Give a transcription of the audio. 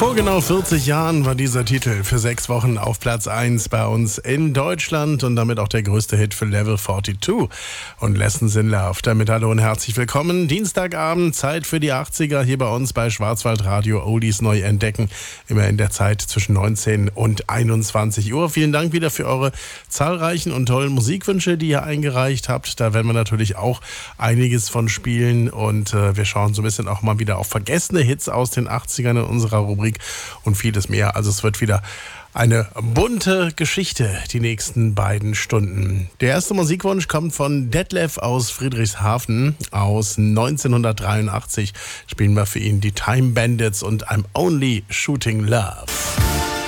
Vor genau 40 Jahren war dieser Titel für 6 Wochen auf Platz 1 bei uns in Deutschland und damit auch der größte Hit für Level 42 und Lessons in Love. Damit hallo und herzlich willkommen. Dienstagabend, Zeit für die 80er hier bei uns bei Schwarzwaldradio. Oldies neu entdecken, immer in der Zeit zwischen 19 und 21 Uhr. Vielen Dank wieder für eure zahlreichen und tollen Musikwünsche, die ihr eingereicht habt. Da werden wir natürlich auch einiges von spielen und wir schauen so ein bisschen auch mal wieder auf vergessene Hits aus den 80ern in unserer Rubrik und vieles mehr. Also es wird wieder eine bunte Geschichte, die nächsten beiden Stunden. Der erste Musikwunsch kommt von Detlef aus Friedrichshafen aus 1983. Spielen wir für ihn die Time Bandits und I'm Only Shooting Love.